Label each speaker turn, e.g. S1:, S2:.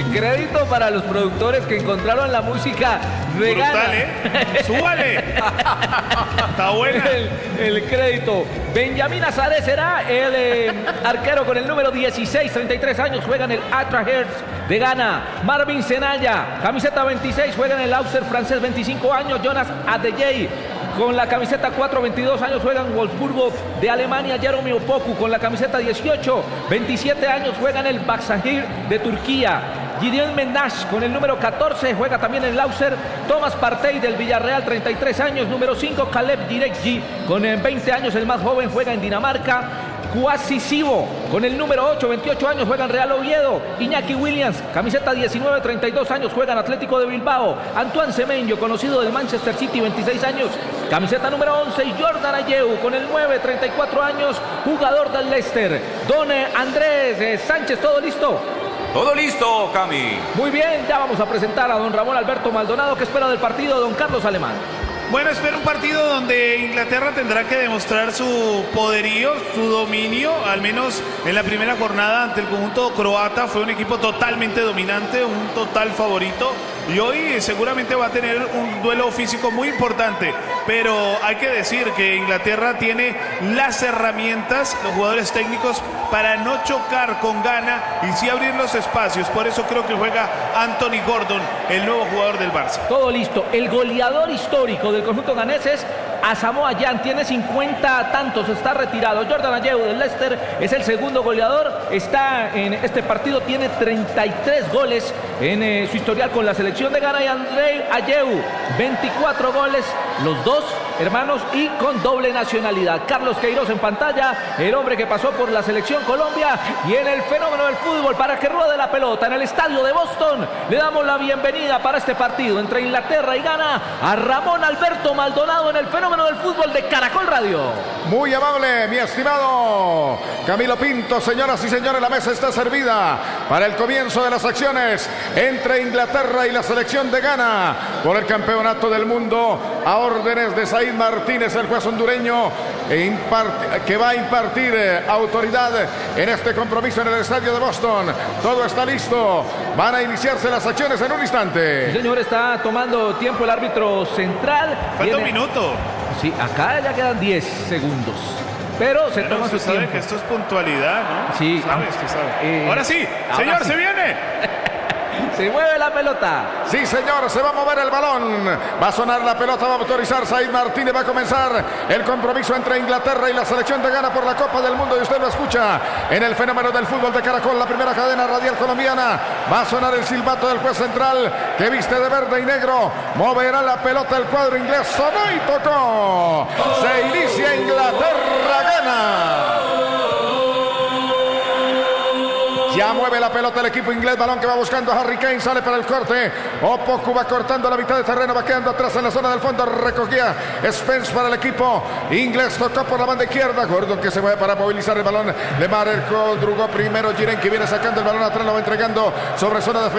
S1: Crédito para los productores que encontraron la música vegana.
S2: Brutal, ¿eh? ¡Súbale! Está buena.
S1: El crédito. Benjamín Azaré será el arquero con el número 16, 33 años, juega en el Atra Hearts de Ghana. Marvin Senaya, camiseta 26, juega en el Auxerre francés, 25 años. Jonas Adeyemi, con la camiseta 4, 22 años, juega en Wolfsburgo de Alemania. Jeremy Opoku con la camiseta 18, 27 años, juega en el Başakşehir de Turquía. Gideon Mendash con el número 14, juega también en el Auxerre. Thomas Partey del Villarreal, 33 años. Número 5, Caleb Direkji con 20 años, el más joven, juega en Dinamarca. Kwasi Sibo con el número 8, 28 años, juega en Real Oviedo. Iñaki Williams, camiseta 19, 32 años, juega en Atlético de Bilbao. Antoine Semenyo, conocido del Manchester City, 26 años, camiseta número 11. Y Jordan Ayew con el 9, 34 años, jugador del Leicester. Don Andrés Sánchez, ¿todo listo?
S3: Todo listo, Cami.
S1: Muy bien, ya vamos a presentar a don Ramón Alberto Maldonado. ¿Qué espera del partido, don Carlos Alemán?
S2: Bueno, espero un partido donde Inglaterra tendrá que demostrar su poderío, su dominio, al menos en la primera jornada ante el conjunto croata. Fue un equipo totalmente dominante, un total favorito. Y hoy seguramente va a tener un duelo físico muy importante. Pero hay que decir que Inglaterra tiene las herramientas, los jugadores técnicos, para no chocar con Ghana y sí abrir los espacios. Por eso creo que juega Anthony Gordon, el nuevo jugador del Barça.
S1: Todo listo. El goleador histórico del conjunto ganés es Asamoah Gyan, tiene 50 tantos, está retirado. Jordan Ayew del Leicester es el segundo goleador, está en este partido, tiene 33 goles en su historial con la selección de Ghana. Y André Ayew, 24 goles, los dos hermanos y con doble nacionalidad. Carlos Queiroz en pantalla, el hombre que pasó por la selección Colombia. Y en el fenómeno del fútbol, para que ruede la pelota en el estadio de Boston, le damos la bienvenida para este partido entre Inglaterra y Ghana a Ramón Alberto Maldonado en el fenómeno del fútbol de Caracol Radio.
S4: Muy amable, mi estimado Camilo Pinto. Señoras y señores, la mesa está servida para el comienzo de las acciones entre Inglaterra y la selección de Ghana por el campeonato del mundo, a órdenes de Said Martínez, el juez hondureño, que va a impartir autoridad en este compromiso en el estadio de Boston. Todo está listo, van a iniciarse las acciones en un instante.
S1: El señor, está tomando tiempo el árbitro central.
S2: Falta un minuto.
S1: Sí, acá ya quedan 10 segundos. Pero se toma su
S2: sabe
S1: tiempo.
S2: que esto es puntualidad, ¿no?
S1: Sí.
S2: Usted sabe. Ahora sí, señor,
S1: sí.
S2: se viene.
S1: Se mueve la pelota.
S4: Sí, señor, se va a mover el balón. Va a sonar la pelota, va a autorizar Said Martínez. Va a comenzar el compromiso entre Inglaterra y la selección de Ghana por la Copa del Mundo. Y usted lo escucha en el fenómeno del fútbol de Caracol, la primera cadena radial colombiana. Va a sonar el silbato del juez central, que viste de verde y negro. Moverá la pelota el cuadro inglés. Sonó y tocó. Se inicia Inglaterra-Ghana. Ya mueve la pelota el equipo inglés, balón que va buscando a Harry Kane, sale para el corte. Opoku va cortando la mitad de terreno, va quedando atrás en la zona del fondo, recogía Spence para el equipo inglés, tocó por la banda izquierda. Gordon que se mueve para movilizar el balón, le marcó Drugó primero, Jiren que viene sacando el balón atrás, lo va entregando sobre zona defensiva.